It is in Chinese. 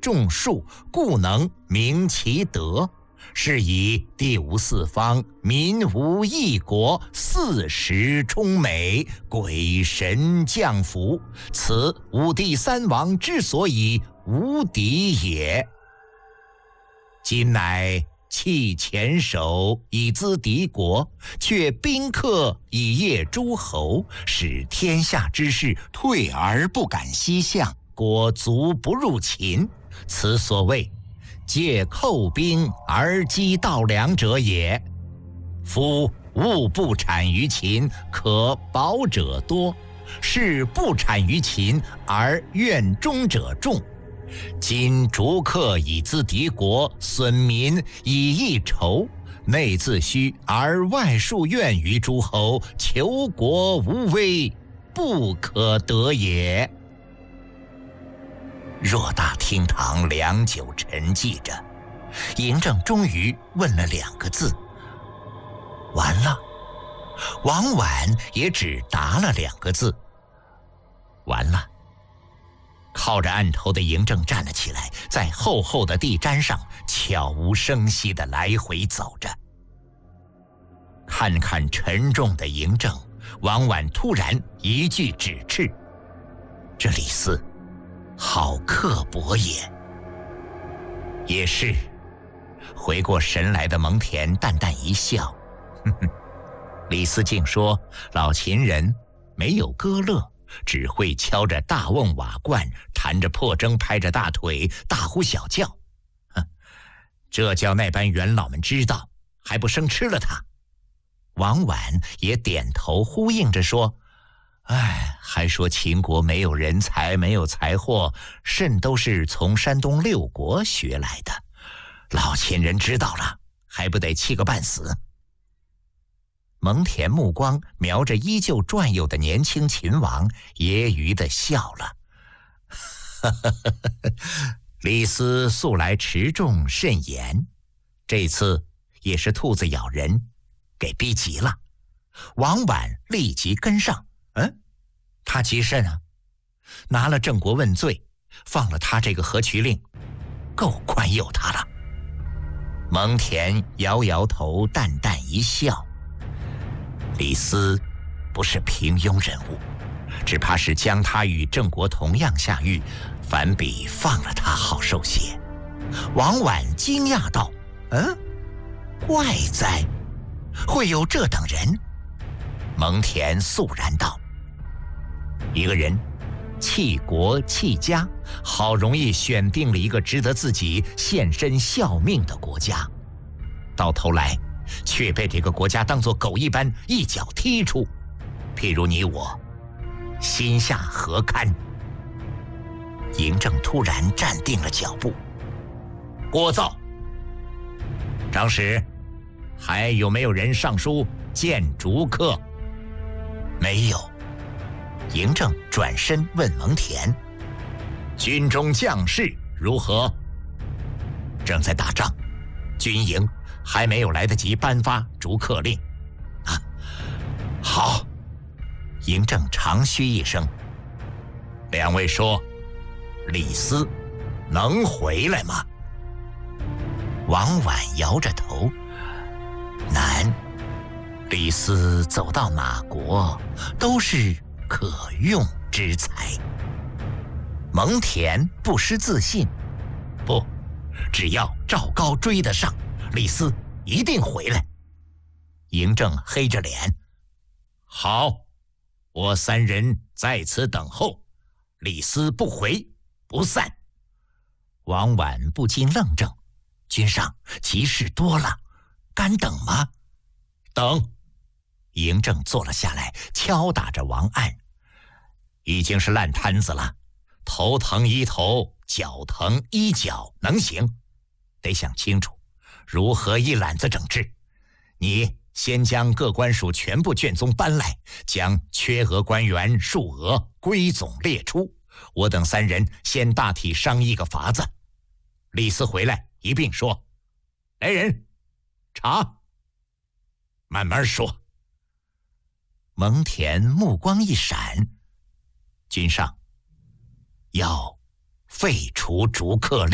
众庶，故能明其德。是以地无四方，民无一国，四时充美，鬼神降福，此五帝三王之所以无敌也。今乃弃黔首以资敌国，却宾客以业诸侯，使天下之士退而不敢西向，国足不入秦。此所谓借寇兵而击盗粮者也。夫物不产于秦，可保者多；是不产于秦而愿忠者众。今逐客以资敌国，损民以益仇，内自虚而外树怨于诸侯，求国无威，不可得也。偌大厅堂良久沉寂着，嬴政终于问了2个字：完了。王婉也只答了2个字：完了。靠着案头的嬴政站了起来，在厚厚的地毡上悄无声息地来回走着。看看沉重的嬴政，王婉突然一句指斥：这李斯好刻薄也。也是。回过神来的蒙恬淡淡一笑，李斯竟说老秦人没有歌乐，只会敲着大瓮瓦罐，弹着破筝，拍着大腿，大呼小叫。这叫那班元老们知道，还不生吃了他。王婉也点头呼应着说：还说秦国没有人才，没有才货，甚都是从山东6国学来的。老秦人知道了，还不得气个半死。蒙恬目光瞄着依旧转悠的年轻秦王，揶揄地笑了。李斯素来持重慎言，这次也是兔子咬人，给逼急了。王婉立即跟上。他急甚啊？拿了郑国问罪，放了他这个何渠令，够宽宥他了。蒙恬摇摇头，淡淡一笑。李斯不是平庸人物，只怕是将他与郑国同样下狱，反比放了他好受些。王婉惊讶道：怪哉，会有这等人？蒙恬肃然道：一个人弃国弃家，好容易选定了一个值得自己献身效命的国家，到头来却被这个国家当作狗一般一脚踢出。譬如你我，心下何堪？嬴政突然站定了脚步。聒噪！张使，还有没有人上书见逐客？没有。嬴政转身问蒙恬：军中将士如何？正在打仗，军营还没有来得及颁发逐客令。好。嬴政长吁一声：两位说，李斯能回来吗？王婉摇着头：难。李斯走到哪国都是可用之才。蒙恬不失自信：不，只要赵高追得上，李斯一定回来。嬴政黑着脸：好，我3人在此等候，李斯不回不散。王婉不禁愣怔：君上急事多了，敢等吗？等。嬴政坐了下来，敲打着王案：已经是烂摊子了，头疼医头，脚疼医脚，能行？得想清楚如何一揽子整治。你先将各官署全部卷宗搬来，将缺额官员数额归总列出，我等3人先大体商议个法子。李斯回来一并说：来人，查。慢慢说。蒙恬目光一闪：君上，要废除逐客令。